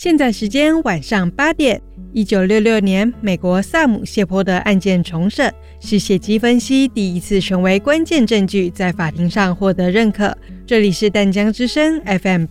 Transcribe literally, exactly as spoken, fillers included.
现在时间晚上八点。一九六六年，美国萨姆谢泼德案件重审，是血迹分析第一次成为关键证据，在法庭上获得认可。这里是淡江之声 F M